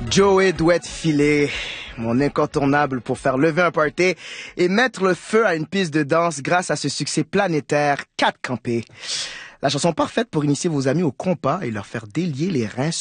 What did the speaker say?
Joey Douette Filet, mon incontournable pour faire lever un party et mettre le feu à une piste de danse grâce à ce succès planétaire 4 campés. La chanson parfaite pour initier vos amis au compas et leur faire délier les reins